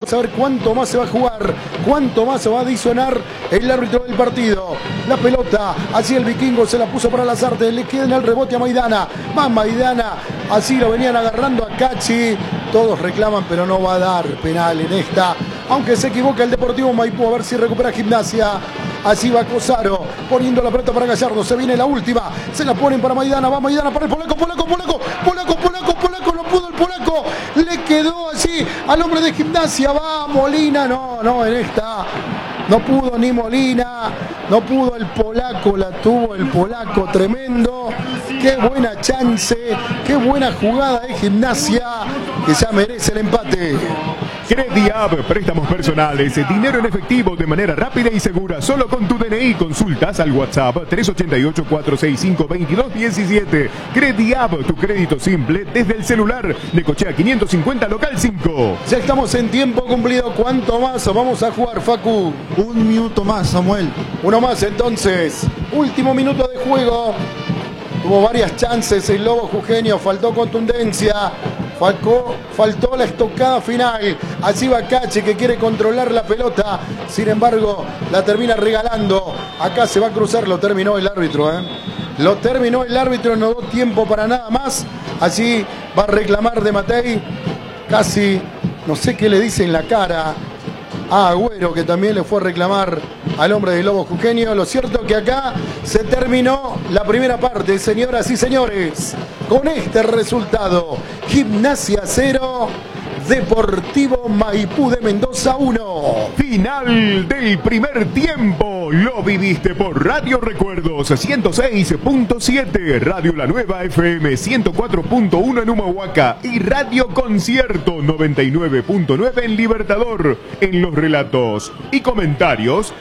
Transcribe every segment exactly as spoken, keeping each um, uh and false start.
Vamos a ver cuánto más se va a jugar, cuánto más se va a adicionar el árbitro del partido. La pelota, así el vikingo se la puso para Lasarte, le queda en el rebote a Maidana. Va Maidana, así lo venían agarrando a Cachi. Todos reclaman, pero no va a dar penal en esta. Aunque se equivoca el Deportivo Maipú, a ver si recupera Gimnasia. Así va Cosaro, poniendo la pelota para Gallardo. Se viene la última, se la ponen para Maidana. Va Maidana para el polaco, polaco, polaco, polaco, polaco, polaco. No pudo el polaco, le quedó así al hombre de Gimnasia. Va Molina, no, no, en esta no pudo ni Molina, no pudo el polaco, la tuvo el polaco, tremendo. Qué buena chance, qué buena jugada de Gimnasia, que ya merece el empate. Crediab, préstamos personales, dinero en efectivo de manera rápida y segura, solo con tu D N I. Consultas al WhatsApp tres ocho ocho, cuatro seis cinco, dos dos uno siete. Crediab, tu crédito simple desde el celular. Necochea quinientos cincuenta, local cinco. Ya estamos en tiempo cumplido. ¿Cuánto más vamos a jugar, Facu? Un minuto más, Samuel. Uno más entonces. Último minuto de juego. Tuvo varias chances el Lobo Jujeño, faltó contundencia. Falcó, faltó la estocada final. Así va Cache, que quiere controlar la pelota. Sin embargo, la termina regalando. Acá se va a cruzar, lo terminó el árbitro. ¿eh? Lo terminó el árbitro, no dio tiempo para nada más. Así va a reclamar de Matei. Casi, no sé qué le dice en la cara a Agüero, que también le fue a reclamar al hombre del Lobo Jujeño. Lo cierto que acá se terminó la primera parte, señoras y señores. Con este resultado, Gimnasia cero, Deportivo Maipú de Mendoza uno. Final del primer tiempo. Lo viviste por Radio Recuerdos ciento seis punto siete, Radio La Nueva F M ciento cuatro punto uno en Humahuaca y Radio Concierto noventa y nueve punto nueve en Libertador. En los relatos y comentarios,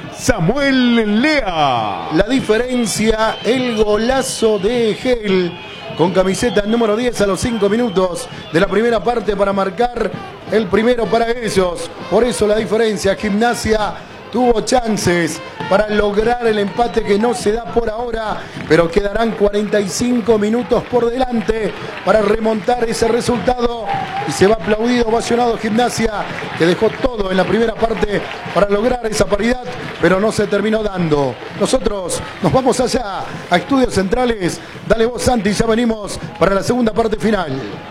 Samuel Lea. La diferencia, el golazo de Egel, con camiseta número diez a los cinco minutos de la primera parte para marcar el primero para ellos. Por eso la diferencia. Gimnasia tuvo chances para lograr el empate que no se da por ahora, pero quedarán cuarenta y cinco minutos por delante para remontar ese resultado y se va aplaudido, ovacionado Gimnasia, que dejó todo en la primera parte para lograr esa paridad, pero no se terminó dando. Nosotros nos vamos allá a Estudios Centrales. Dale vos, Santi, ya venimos para la segunda parte final.